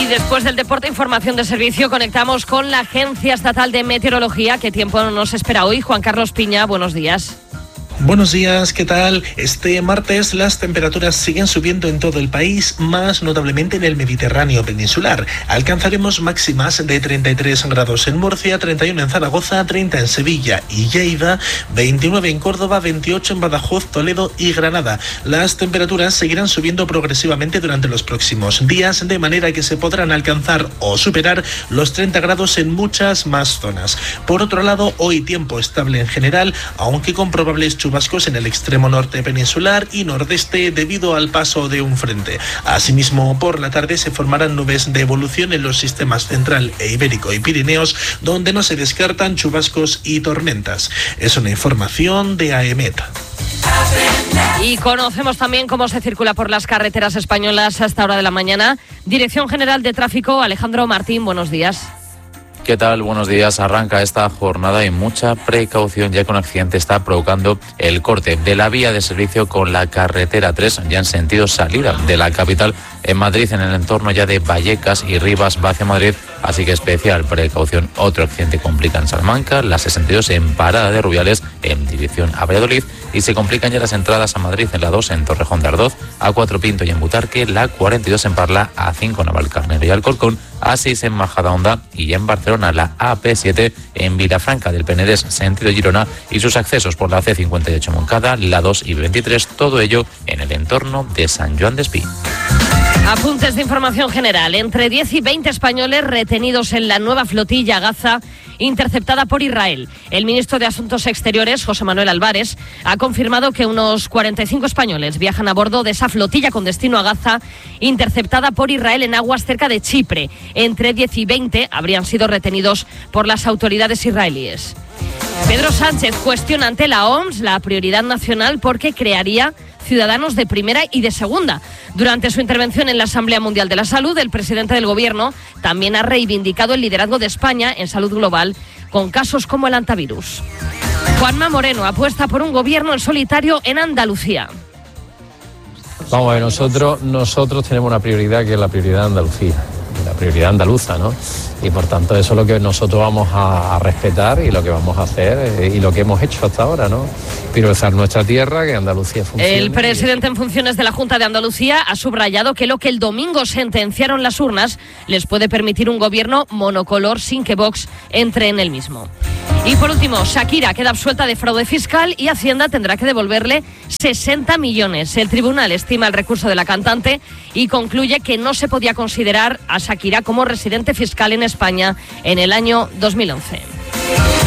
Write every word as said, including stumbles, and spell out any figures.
Después del deporte, información de servicio, conectamos con la Agencia Estatal de Meteorología. ¿Qué tiempo nos espera hoy? Juan Carlos Piña, buenos días. Buenos días, ¿qué tal? Este martes las temperaturas siguen subiendo en todo el país, más notablemente en el Mediterráneo peninsular. Alcanzaremos máximas de treinta y tres grados en Murcia, treinta y uno en Zaragoza, treinta en Sevilla y Lleida, veintinueve en Córdoba, veintiocho en Badajoz, Toledo y Granada. Las temperaturas seguirán subiendo progresivamente durante los próximos días, de manera que se podrán alcanzar o superar los treinta grados en muchas más zonas. Por otro lado, hoy tiempo estable en general, aunque con probables chubascos en el extremo norte peninsular y nordeste debido al paso de un frente. Asimismo, por la tarde se formarán nubes de evolución en los sistemas central e ibérico y Pirineos, donde no se descartan chubascos y tormentas. Es una información de AEMET. Y conocemos también cómo se circula por las carreteras españolas a esta hora de la mañana. Dirección General de Tráfico, Alejandro Martín, buenos días. ¿Qué tal? Buenos días. Arranca esta jornada y mucha precaución, ya que un accidente está provocando el corte de la vía de servicio con la carretera tres, ya en sentido salida de la capital en Madrid, en el entorno ya de Vallecas y Rivas, va hacia Madrid. Así que especial precaución. Otro accidente complica en Salamanca, la sesenta y dos en Parada de Rubiales, en dirección a Valladolid, y se complican ya las entradas a Madrid en la dos en Torrejón de Ardoz, A cuatro Pinto y en Butarque, la cuarenta y dos en Parla, A cinco en Navalcarnero y Alcorcón, A seis en Majadahonda y en Barcelona la A P siete en Vilafranca del Penedés, sentido Girona, y sus accesos por la C cincuenta y ocho Moncada, la dos y veintitrés, todo ello en el entorno de San Joan Despí. Apuntes de información general. Entre diez y veinte españoles retenidos en la nueva flotilla Gaza interceptada por Israel. El ministro de Asuntos Exteriores, José Manuel Álvarez, ha confirmado que unos cuarenta y cinco españoles viajan a bordo de esa flotilla con destino a Gaza, interceptada por Israel en aguas cerca de Chipre. Entre diez y veinte habrían sido retenidos por las autoridades israelíes. Pedro Sánchez cuestiona ante la O M S la prioridad nacional porque crearía ciudadanos de primera y de segunda. Durante su intervención en la Asamblea Mundial de la Salud, el presidente del Gobierno también ha reivindicado el liderazgo de España en salud global con casos como el antivirus. Juanma Moreno apuesta por un gobierno en solitario en Andalucía. Vamos a ver, nosotros, nosotros tenemos una prioridad que es la prioridad de Andalucía, la prioridad andaluza, ¿no? Y por tanto eso es lo que nosotros vamos a, a respetar y lo que vamos a hacer eh, y lo que hemos hecho hasta ahora, ¿no? Priorizar nuestra tierra, que Andalucía funcione. El presidente en funciones de la Junta de Andalucía ha subrayado que lo que el domingo sentenciaron las urnas les puede permitir un gobierno monocolor sin que Vox entre en el mismo. Y por último, Shakira queda absuelta de fraude fiscal y Hacienda tendrá que devolverle sesenta millones. El tribunal estima el recurso de la cantante y concluye que no se podía considerar a Shakira como residente fiscal en España en el año dos mil once.